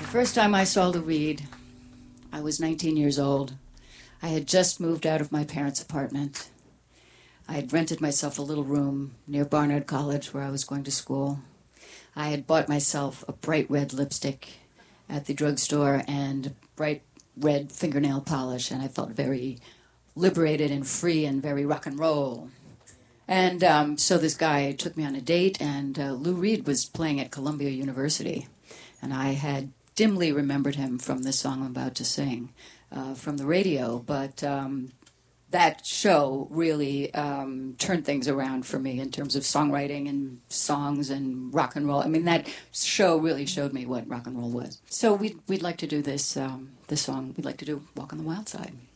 First time I saw Lou Reed, I was 19 years old. I had just moved out of my parents' apartment. I had rented myself a little room near Barnard College where I was going to school. I had bought myself a bright red lipstick at the drugstore and bright red fingernail polish, and I felt very liberated and free and very rock and roll. And so this guy took me on a date, and Lou Reed was playing at Columbia University, and I had dimly remembered him from this song I'm about to sing from the radio, but that show really turned things around for me in terms of songwriting and songs and rock and roll. I mean, that show really showed me what rock and roll was. So we'd like to do this song. We'd like to do Walk on the Wild Side.